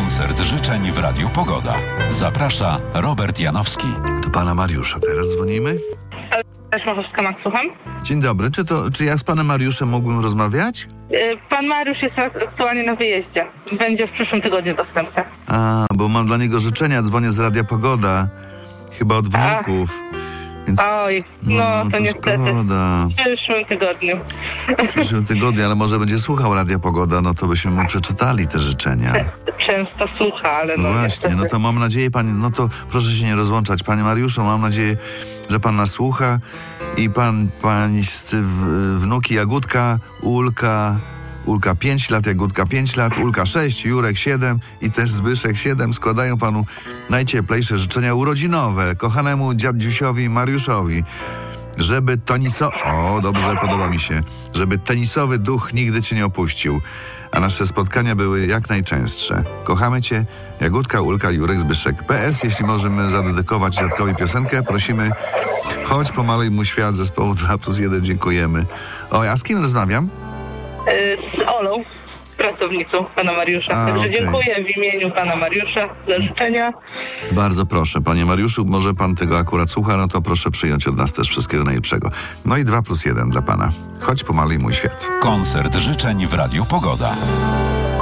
Koncert życzeń w Radiu Pogoda. Zaprasza Robert Janowski. Do pana Mariusza teraz dzwonimy. Machowska, słucham. Dzień dobry, czy ja z panem Mariuszem mógłbym rozmawiać? Pan Mariusz jest aktualnie na wyjeździe. Będzie w przyszłym tygodniu dostępny. Bo mam dla niego życzenia, dzwonię z Radia Pogoda. Chyba od wnuków. Więc, Oj, to niestety. Szkoda. W przyszłym tygodniu. W przyszłym tygodniu, ale może będzie słuchał Radia Pogoda, no to byśmy mu przeczytali te życzenia. Często słucha, ale No właśnie, niestety. no to mam nadzieję, no to proszę się nie rozłączać. Panie Mariuszu, mam nadzieję, że pan nas słucha i pańscy wnuki Jagódka, Ulka 5 lat, Jagódka 5 lat, Ulka 6, Jurek 7 i też Zbyszek 7 składają panu najcieplejsze życzenia urodzinowe, kochanemu dziadusiowi Mariuszowi, żeby dobrze, podoba mi się, żeby tenisowy duch nigdy cię nie opuścił, a nasze spotkania były jak najczęstsze. Kochamy cię, Jagódka, Ulka, Jurek, Zbyszek. PS, jeśli możemy zadedykować dziadkowi piosenkę, prosimy, chodź pomaluj mu świat, zespołu 2+1, dziękujemy. A z kim rozmawiam? Z Olą, pracownicą pana Mariusza. Także dziękuję w imieniu pana Mariusza za życzenia. Bardzo proszę, panie Mariuszu, może pan tego akurat słucha, no to proszę przyjąć od nas też wszystkiego najlepszego. No i 2+1 dla pana. Chodź pomaluj mój świat. Koncert życzeń w Radiu Pogoda.